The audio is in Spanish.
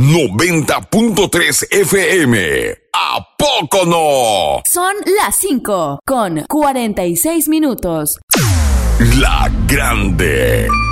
90.3 FM. ¿A poco no? Son las 5 con 46 minutos. La Grande.